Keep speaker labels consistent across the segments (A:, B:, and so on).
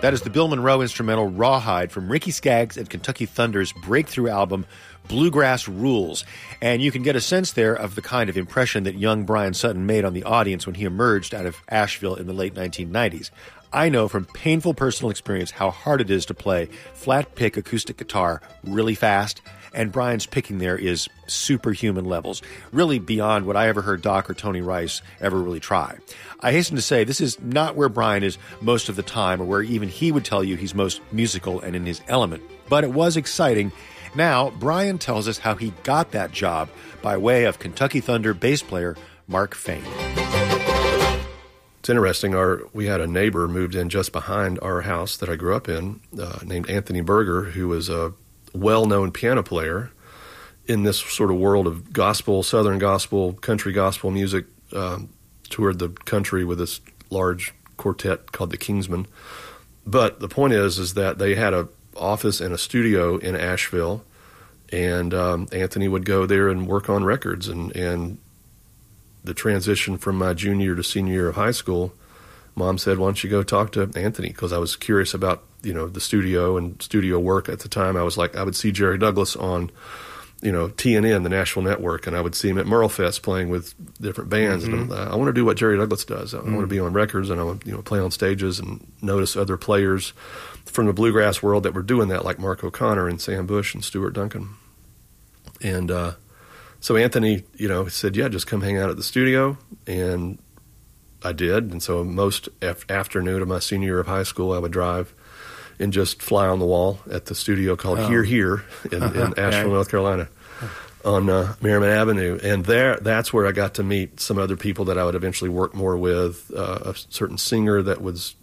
A: That is the Bill Monroe instrumental Rawhide from Ricky Skaggs and Kentucky Thunder's breakthrough album Bluegrass Rules. And you can get a sense there of the kind of impression that young Brian Sutton made on the audience when he emerged out of Asheville in the late 1990s. I know from painful personal experience how hard it is to play flat pick acoustic guitar really fast, and Brian's picking there is superhuman levels, really beyond what I ever heard Doc or Tony Rice ever really try. I hasten to say this is not where Brian is most of the time, or where even he would tell you he's most musical and in his element, but it was exciting. Now, Brian tells us how he got that job by way of Kentucky Thunder bass player Mark Fain.
B: It's interesting. We had a neighbor moved in just behind our house that I grew up in, named Anthony Berger, who was a well-known piano player in this sort of world of gospel, southern gospel, country gospel music. Toured the country with this large quartet called the Kingsmen. But the point is that they had an office and a studio in Asheville, and Anthony would go there and work on records. And the transition from my junior to senior year of high school, Mom said, "Why don't you go talk to Anthony?" Because I was curious about the studio and studio work at the time. I was like, I would see Jerry Douglas on TNN, the national network, and I would see him at Merlefest playing with different bands. Mm-hmm. And I want to do what Jerry Douglas does. I want to be on records, and I want to play on stages and notice other players from the bluegrass world that were doing that, like Mark O'Connor and Sam Bush and Stuart Duncan. And so Anthony, said, "Yeah, just come hang out at the studio," and I did. And so most afternoon of my senior year of high school, I would drive and just fly on the wall at the studio called Here in Asheville, North Carolina, on Merriman Avenue. And that's where I got to meet some other people that I would eventually work more with, a certain singer that was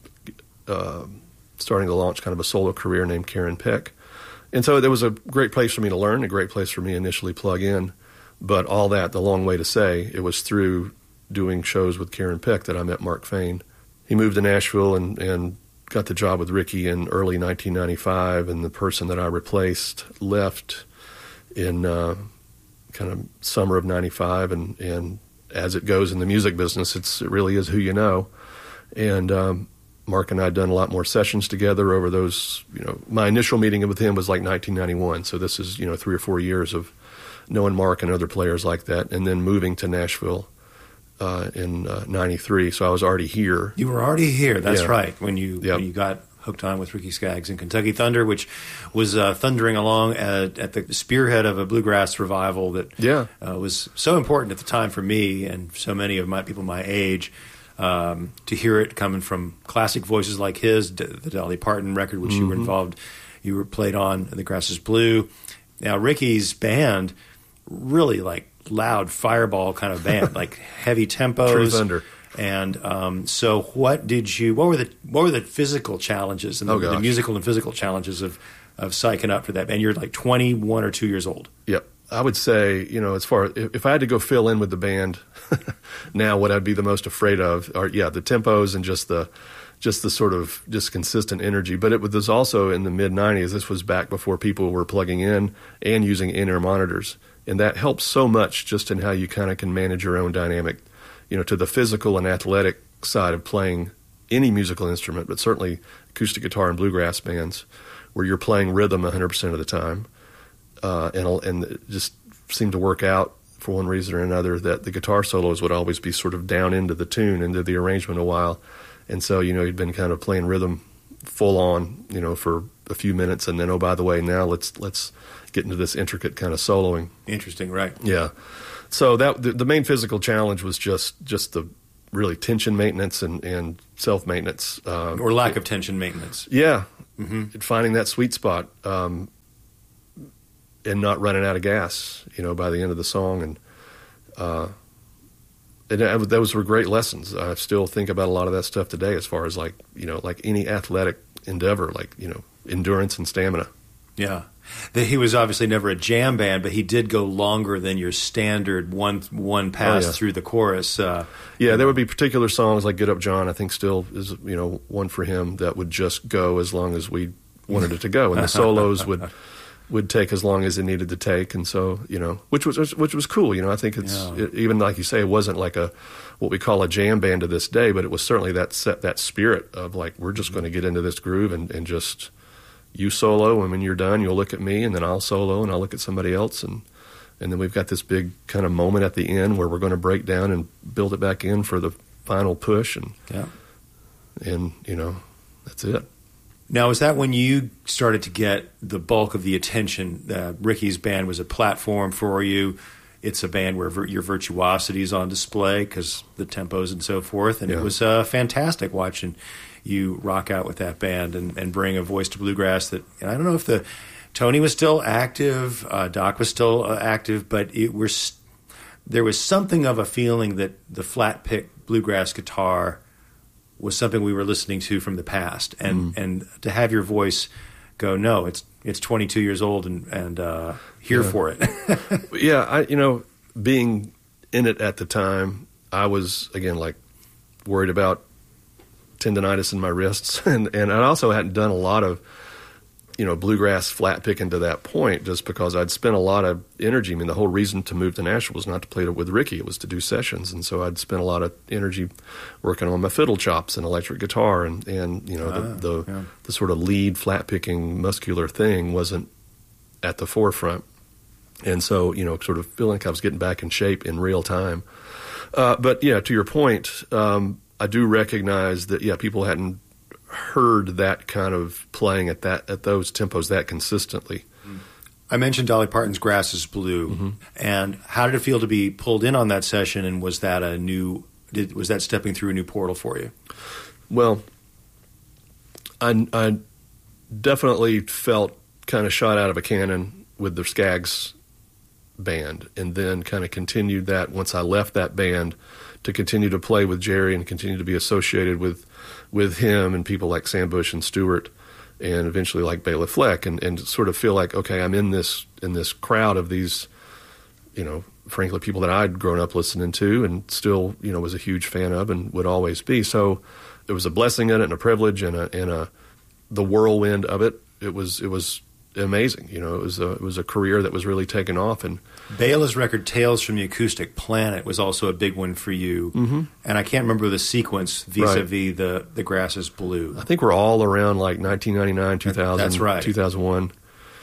B: starting to launch kind of a solo career named Karen Peck. And so there was a great place for me to learn, a great place for me to initially plug in. But all that, the long way to say, it was through doing shows with Karen Peck that I met Mark Fain. He moved to Nashville and got the job with Ricky in early 1995, and the person that I replaced left in kind of summer of 95, and as it goes in the music business, it really is who you know. And Mark and I had done a lot more sessions together over those, my initial meeting with him was like 1991, so this is, 3 or 4 years of knowing Mark and other players like that, and then moving to Nashville in 93, so I was already here.
A: You were already here, that's right, when you got hooked on with Ricky Skaggs and Kentucky Thunder, which was thundering along at the spearhead of a bluegrass revival that was so important at the time for me and so many of my people my age, to hear it coming from classic voices like his, the Dolly Parton record, which you were involved, you were played on, The Grass is Blue. Now, Ricky's band really loud fireball kind of band, like heavy tempos.
B: True Thunder.
A: And so what were the physical challenges and the musical and physical challenges of psyching up for that band? You're like 21 or 2 years old. Yep.
B: I would say, as far as if I had to go fill in with the band now, what I'd be the most afraid of are, the tempos and just the sort of just consistent energy. But it was also in the mid-'90s. This was back before people were plugging in and using in-ear monitors. And that helps so much just in how you kind of can manage your own dynamic, to the physical and athletic side of playing any musical instrument, but certainly acoustic guitar and bluegrass bands, where you're playing rhythm 100% of the time. And it just seemed to work out for one reason or another that the guitar solos would always be sort of down into the tune, into the arrangement a while. And so, you'd been kind of playing rhythm full on, for a few minutes, and then, oh, by the way, now let's get into this intricate kind of soloing.
A: Interesting, right.
B: Yeah. So that the main physical challenge was just the really tension maintenance and self-maintenance.
A: Or lack of tension maintenance.
B: Yeah. Mm-hmm. Finding that sweet spot and not running out of gas, by the end of the song. And those were great lessons. I still think about a lot of that stuff today as far as like any athletic endeavor, endurance and stamina.
A: Yeah. He was obviously never a jam band, but he did go longer than your standard one pass through the chorus.
B: There would be particular songs like Get Up John, I think still is one for him that would just go as long as we wanted it to go. And the solos would would take as long as it needed to take, and so which was cool. I think even like you say, it wasn't like what we call a jam band to this day, but it was certainly that spirit of like, we're just going to get into this groove and just you solo, and when you're done, you'll look at me, and then I'll solo, and I'll look at somebody else, and then we've got this big kind of moment at the end where we're going to break down and build it back in for the final push, and that's it.
A: Now, is that when you started to get the bulk of the attention? Ricky's band was a platform for you. It's a band where your virtuosity is on display because the tempos and so forth. And it was fantastic watching you rock out with that band and bring a voice to bluegrass and I don't know if Tony was still active, Doc was still active, but there was something of a feeling that the flat pick bluegrass guitar was something we were listening to from the past, and to have your voice go, no, it's 22 years old and here for it.
B: Yeah, being in it at the time, I was again like worried about tendonitis in my wrists, and I also hadn't done a lot of bluegrass flat picking to that point, just because I'd spent a lot of energy. I mean, the whole reason to move to Nashville was not to play with Ricky; it was to do sessions, and so I'd spent a lot of energy working on my fiddle chops and electric guitar, and the sort of lead flat picking muscular thing wasn't at the forefront, and so sort of feeling like I was getting back in shape in real time. But yeah, to your point, I do recognize that people hadn't heard that kind of playing at those tempos that consistently.
A: I mentioned Dolly Parton's Grass is Blue, and how did it feel to be pulled in on that session, and was that was that stepping through a new portal for you?
B: Well, I definitely felt kind of shot out of a cannon with the Skaggs band, and then kind of continued that once I left that band to continue to play with Jerry and continue to be associated with him and people like Sam Bush and Stewart, and eventually like Bela Fleck, and sort of feel like, okay, I'm in this crowd of these, frankly, people that I'd grown up listening to and still, was a huge fan of and would always be. So it was a blessing in it and a privilege and the whirlwind of it. It was amazing. It was a career that was really taking off. And
A: Bela's record Tales from the Acoustic Planet was also a big one for you. And I can't remember the sequence vis-a-vis the Grass is Blue.
B: I think we're all around like 1999, 2000,
A: That's right.
B: 2001.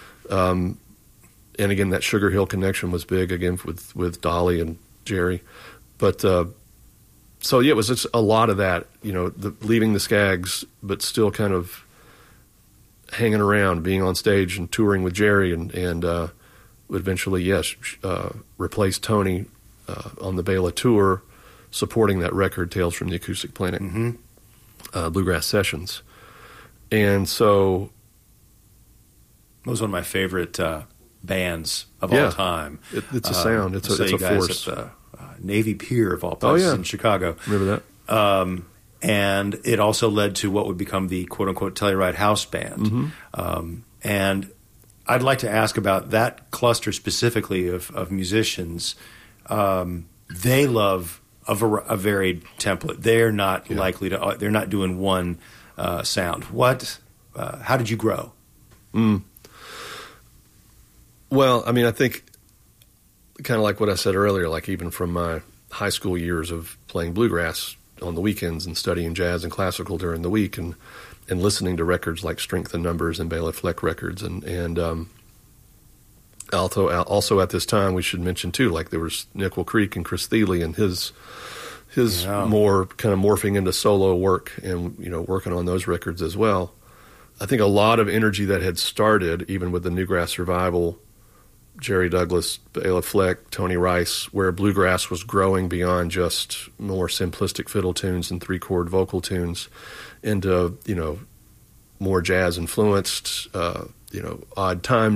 B: And again, that Sugar Hill connection was big again with Dolly and Jerry. But so yeah, it was just a lot of that, leaving the Skaggs, but still kind of hanging around, being on stage and touring with Jerry, and eventually, replaced Tony on the Bela tour, supporting that record, Tales from the Acoustic Planet, Bluegrass Sessions. And so
A: it was one of my favorite bands of all time.
B: It's a sound. It's a force.
A: At the Navy Pier of all places in Chicago.
B: Remember that?
A: And it also led to what would become the quote-unquote Telluride House Band. And I'd like to ask about that cluster specifically of musicians. They love a varied template. They're not likely to. They're not doing one sound. How did you grow?
B: Well, I mean, I think kind of like what I said earlier, like even from my high school years of playing bluegrass on the weekends and studying jazz and classical during the week, and listening to records like Strength in Numbers and Bela Fleck records, and also at this time we should mention too, like there was Nickel Creek and Chris Thile and his more kind of morphing into solo work and working on those records as well. I think a lot of energy that had started even with the Newgrass Revival, Jerry Douglas, Bela Fleck, Tony Rice, where bluegrass was growing beyond just more simplistic fiddle tunes and three-chord vocal tunes into, more jazz-influenced, odd time